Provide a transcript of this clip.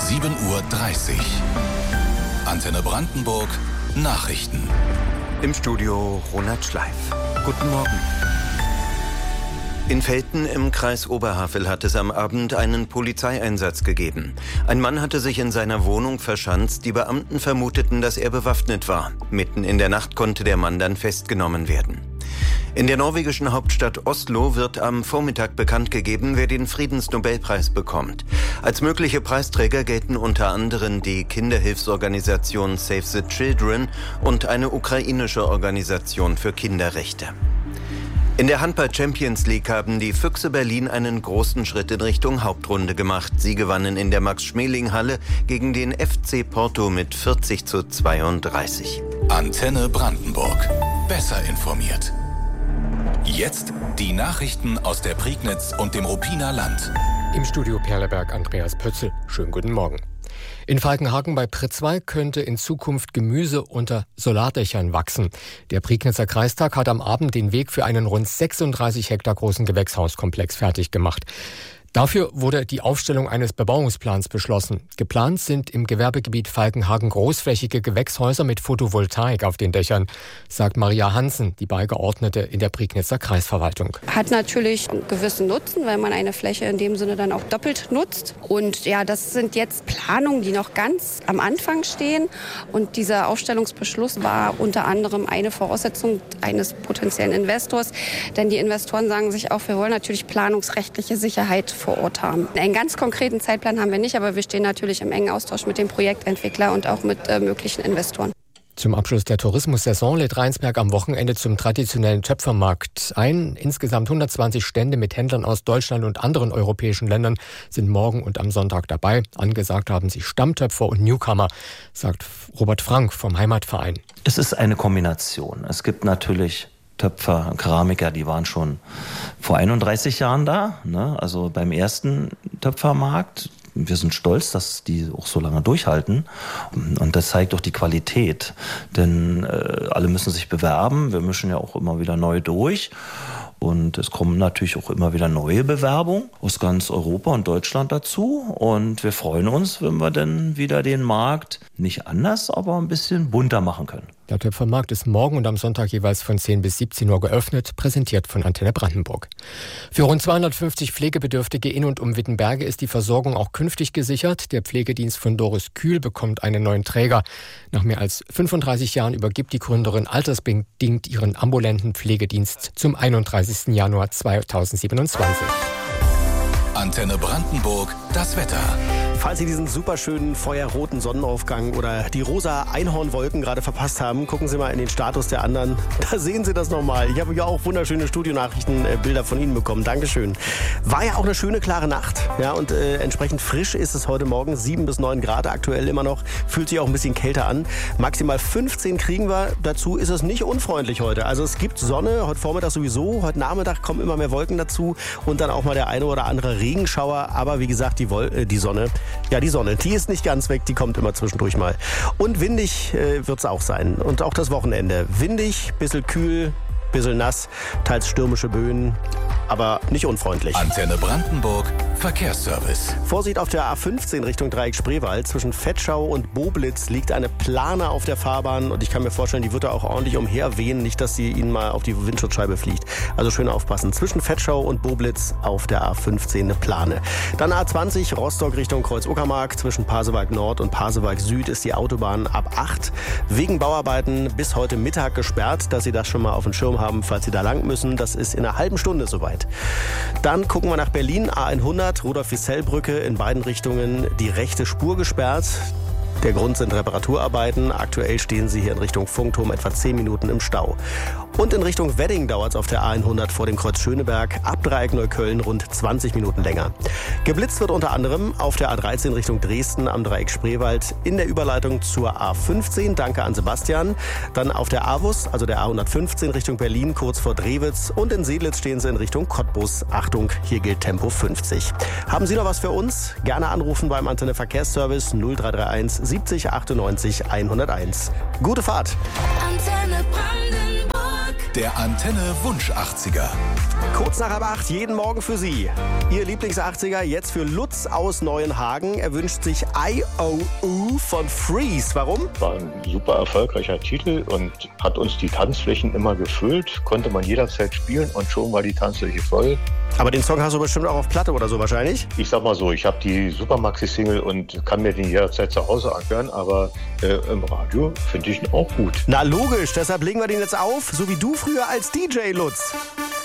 7:30 Uhr. Antenne Brandenburg, Nachrichten. Im Studio Ronald Schleif. Guten Morgen. In Velten im Kreis Oberhavel hat es am Abend einen Polizeieinsatz gegeben. Ein Mann hatte sich in seiner Wohnung verschanzt. Die Beamten vermuteten, dass er bewaffnet war. Mitten in der Nacht konnte der Mann dann festgenommen werden. In der norwegischen Hauptstadt Oslo wird am Vormittag bekannt gegeben, wer den Friedensnobelpreis bekommt. Als mögliche Preisträger gelten unter anderem die Kinderhilfsorganisation Save the Children und eine ukrainische Organisation für Kinderrechte. In der Handball-Champions League haben die Füchse Berlin einen großen Schritt in Richtung Hauptrunde gemacht. Sie gewannen in der Max-Schmeling-Halle gegen den FC Porto mit 40:32. Antenne Brandenburg. Besser informiert. Jetzt die Nachrichten aus der Prignitz und dem Ruppiner Land. Im Studio Perleberg Andreas Pötzl. Schönen guten Morgen. In Falkenhagen bei Pritzwalk könnte in Zukunft Gemüse unter Solardächern wachsen. Der Prignitzer Kreistag hat am Abend den Weg für einen rund 36 Hektar großen Gewächshauskomplex fertig gemacht. Dafür wurde die Aufstellung eines Bebauungsplans beschlossen. Geplant sind im Gewerbegebiet Falkenhagen großflächige Gewächshäuser mit Photovoltaik auf den Dächern, sagt Maria Hansen, die Beigeordnete in der Prignitzer Kreisverwaltung. Hat natürlich einen gewissen Nutzen, weil man eine Fläche in dem Sinne dann auch doppelt nutzt. Und ja, das sind jetzt Planungen, die noch ganz am Anfang stehen. Und dieser Aufstellungsbeschluss war unter anderem eine Voraussetzung eines potenziellen Investors. Denn die Investoren sagen sich auch, wir wollen natürlich planungsrechtliche Sicherheit vor Ort haben. Einen ganz konkreten Zeitplan haben wir nicht, aber wir stehen natürlich im engen Austausch mit dem Projektentwickler und auch mit möglichen Investoren. Zum Abschluss der Tourismussaison lädt Rheinsberg am Wochenende zum traditionellen Töpfermarkt ein. Insgesamt 120 Stände mit Händlern aus Deutschland und anderen europäischen Ländern sind morgen und am Sonntag dabei. Angesagt haben sich Stammtöpfer und Newcomer, sagt Robert Frank vom Heimatverein. Es ist eine Kombination. Es gibt natürlich Töpfer, Keramiker, die waren schon vor 31 Jahren da, ne? Also beim ersten Töpfermarkt. Wir sind stolz, dass die auch so lange durchhalten. Und das zeigt auch die Qualität. Denn alle müssen sich bewerben. Wir mischen ja auch immer wieder neu durch. Und es kommen natürlich auch immer wieder neue Bewerbungen aus ganz Europa und Deutschland dazu. Und wir freuen uns, wenn wir dann wieder den Markt nicht anders, aber ein bisschen bunter machen können. Der Töpfermarkt ist morgen und am Sonntag jeweils von 10 bis 17 Uhr geöffnet, präsentiert von Antenne Brandenburg. Für rund 250 Pflegebedürftige in und um Wittenberge ist die Versorgung auch künftig gesichert. Der Pflegedienst von Doris Kühl bekommt einen neuen Träger. Nach mehr als 35 Jahren übergibt die Gründerin altersbedingt ihren ambulanten Pflegedienst zum 31. Januar 2027. Antenne Brandenburg, das Wetter. Falls Sie diesen superschönen feuerroten Sonnenaufgang oder die rosa Einhornwolken gerade verpasst haben, gucken Sie mal in den Status der anderen. Da sehen Sie das nochmal. Ich habe ja auch wunderschöne Studionachrichtenbilder von Ihnen bekommen. Dankeschön. War ja auch eine schöne, klare Nacht. Ja, und entsprechend frisch ist es heute Morgen. 7 bis 9 Grad aktuell immer noch. Fühlt sich auch ein bisschen kälter an. Maximal 15 kriegen wir. Dazu ist es nicht unfreundlich heute. Also es gibt Sonne. Heute Vormittag sowieso. Heute Nachmittag kommen immer mehr Wolken dazu. Und dann auch mal der eine oder andere Regenschauer. Aber wie gesagt, die Sonne. Ja, die Sonne, die ist nicht ganz weg, die kommt immer zwischendurch mal. Und windig wird es auch sein. Und auch das Wochenende. Windig, bisschen kühl, bisschen nass, teils stürmische Böen, aber nicht unfreundlich. Antenne Brandenburg, Verkehrsservice. Vorsicht auf der A15 Richtung Dreieck Spreewald. Zwischen Vetschau und Boblitz liegt eine Plane auf der Fahrbahn. Und ich kann mir vorstellen, die wird da auch ordentlich umherwehen. Nicht, dass sie Ihnen mal auf die Windschutzscheibe fliegt. Also schön aufpassen. Zwischen Vetschau und Boblitz auf der A15 eine Plane. Dann A20 Rostock Richtung Kreuz-Uckermark. Zwischen Pasewalk Nord und Pasewalk Süd ist die Autobahn ab 8. Wegen Bauarbeiten bis heute Mittag gesperrt, dass Sie das schon mal auf dem Schirm haben, falls Sie da lang müssen. Das ist in einer halben Stunde soweit. Dann gucken wir nach Berlin. A100 Rudolf-Wissell-Brücke in beiden Richtungen die rechte Spur gesperrt. Der Grund sind Reparaturarbeiten. Aktuell stehen sie hier in Richtung Funkturm etwa 10 Minuten im Stau. Und in Richtung Wedding dauert es auf der A100 vor dem Kreuz Schöneberg ab Dreieck Neukölln rund 20 Minuten länger. Geblitzt wird unter anderem auf der A13 Richtung Dresden am Dreieck Spreewald in der Überleitung zur A15. Danke an Sebastian. Dann auf der AWUS, also der A115 Richtung Berlin, kurz vor Drewitz. Und in Seelitz stehen sie in Richtung Cottbus. Achtung, hier gilt Tempo 50. Haben Sie noch was für uns? Gerne anrufen beim Antenne Verkehrsservice 0331 70 98 101. Gute Fahrt. Antenne Brandenburg. Der Antenne Wunsch 80er. Kurz nach 7:30, jeden Morgen für Sie. Ihr Lieblings-80er jetzt für Lutz aus Neuenhagen. Er wünscht sich IOU von Freeze. Warum? War ein super erfolgreicher Titel und hat uns die Tanzflächen immer gefüllt. Konnte man jederzeit spielen und schon war die Tanzfläche voll. Aber den Song hast du bestimmt auch auf Platte oder so wahrscheinlich? Ich sag mal so, ich habe die Supermaxi-Single und kann mir den jederzeit zu Hause anhören, aber im Radio finde ich ihn auch gut. Na logisch, deshalb legen wir den jetzt auf, so wie du früher als DJ, Lutz.